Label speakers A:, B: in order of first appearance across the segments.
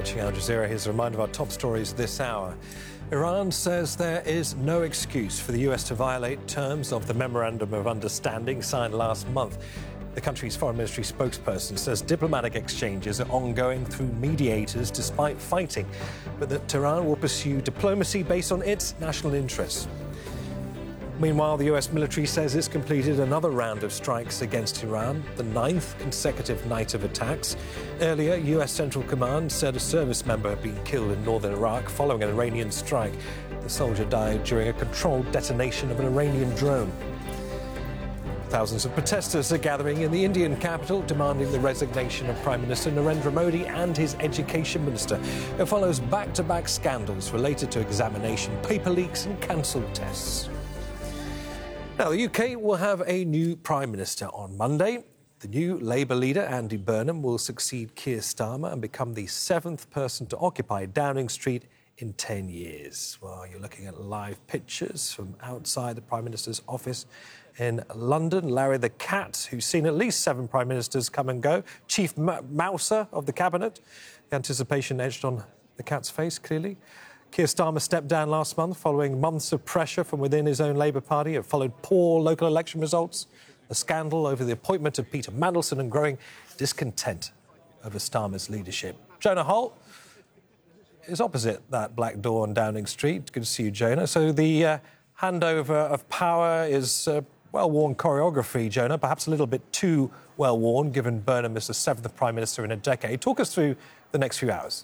A: watching Al Jazeera. Here's a reminder of our top stories this hour. Iran says there is no excuse for the US to violate terms of the Memorandum of Understanding signed last month. The country's foreign ministry spokesperson says diplomatic exchanges are ongoing through mediators despite fighting, but that Tehran will pursue diplomacy based on its national interests. Meanwhile, the US military says it's completed another round of strikes against Iran, the 9th consecutive night of attacks. Earlier, US Central Command said a service member had been killed in northern Iraq following an Iranian strike. The soldier died during a controlled detonation of an Iranian drone. Thousands of protesters are gathering in the Indian capital, demanding the resignation of Prime Minister Narendra Modi and his education minister. It follows back-to-back scandals related to examination paper leaks and cancelled tests. Now, the UK will have a new Prime Minister on Monday. The new Labour leader, Andy Burnham, will succeed Keir Starmer and become the 7th person to occupy Downing Street in 10 years. Well, you're looking at live pictures from outside the Prime Minister's office in London. Larry the Cat, who's seen at least 7 Prime Ministers come and go, chief mouser of the Cabinet. The anticipation etched on the Cat's face, clearly. Keir Starmer stepped down last month following months of pressure from within his own Labour Party. It followed poor local election results, a scandal over the appointment of Peter Mandelson and growing discontent over Starmer's leadership. Jonah Holt is opposite that black door on Downing Street. Good to see you, Jonah. So the handover of power is well-worn choreography, Jonah, perhaps a little bit too well-worn, given Burnham is the 7th Prime Minister in a decade. Talk us through the next few hours.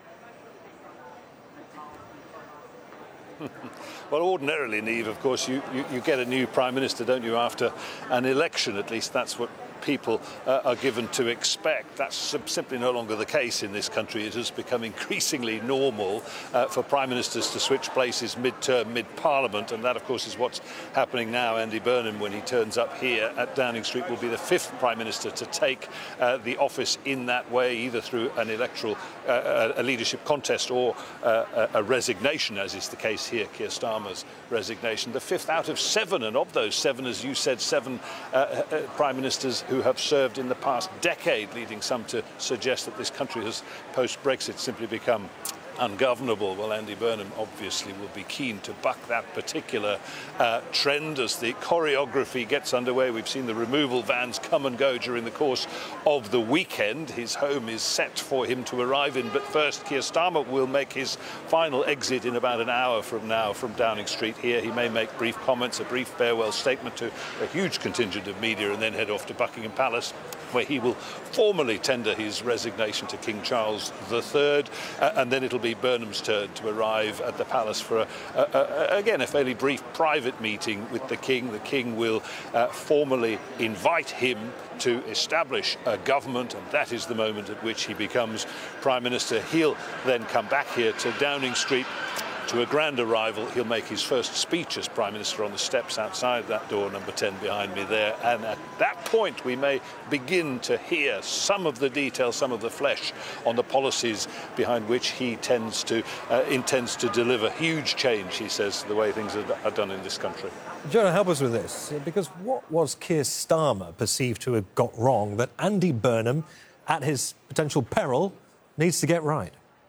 B: Well, ordinarily, Niamh, of course, you get a new Prime Minister, don't you, after an election. At least that's what people are given to expect. That's simply no longer the case in this country. It has become increasingly normal for Prime Ministers to switch places mid-term, mid-Parliament, and that, of course, is what's happening now. Andy Burnham, when he turns up here at Downing Street, will be the 5th Prime Minister to take the office in that way, either through an electoral a leadership contest or a resignation, as is the case here, Keir Starmer's resignation. The 5th out of 7, and of those 7, as you said, 7 Prime Ministers who have served in the past decade, leading some to suggest that this country has, post-Brexit, simply become ungovernable. Well, Andy Burnham obviously will be keen to buck that particular trend as the choreography gets underway. We've seen the removal vans come and go during the course of the weekend. His home is set for him to arrive in, but first Keir Starmer will make his final exit in about an hour from now from Downing Street here. He may make brief comments, a brief farewell statement to a huge contingent of media, and then head off to Buckingham Palace, where he will formally tender his resignation to King Charles III, and then it'll be Burnham's turn to arrive at the palace for, again, a fairly brief private meeting with the King. The King will formally invite him to establish a government, and that is the moment at which he becomes Prime Minister. He'll then come back here to Downing Street to a grand arrival. He'll make his first speech as Prime Minister on the steps outside that door, number 10 behind me there, and at that point we may begin to hear some of the details, some of the flesh on the policies behind which he intends to deliver huge change, he says, the way things are done in this country.
A: Jonah, help us with this, because what was Keir Starmer perceived to have got wrong that Andy Burnham, at his potential peril, needs to get right?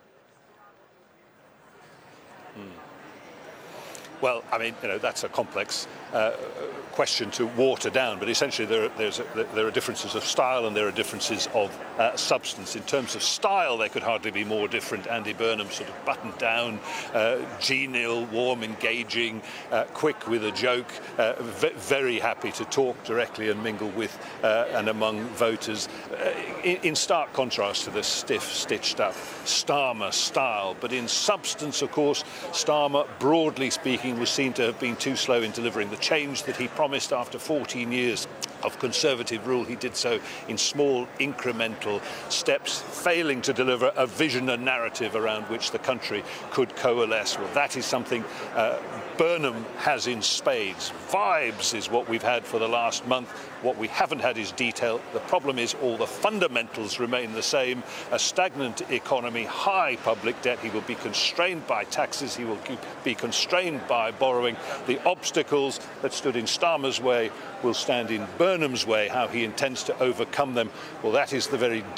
B: Well, I mean, that's a complex question to water down, but essentially there are differences of style and there are differences of substance. In terms of style, they could hardly be more different. Andy Burnham sort of buttoned down, genial, warm, engaging, quick with a joke, very happy to talk directly and mingle with and among voters, in stark contrast to the stiff, stitched-up Starmer style. But in substance, of course, Starmer, broadly speaking, was seen to have been too slow in delivering the change that he promised after 14 years of Conservative rule. He did so in small, incremental steps, failing to deliver a vision and narrative around which the country could coalesce. Well, that is something Burnham has in spades. Vibes is what we've had for the last month. What we haven't had is detail. The problem is all the fundamentals remain the same. A stagnant economy, high public debt. He will be constrained by taxes. He will be constrained by borrowing. The obstacles that stood in Starmer's way will stand in Burnham's way. How he intends to overcome them, well, that is the very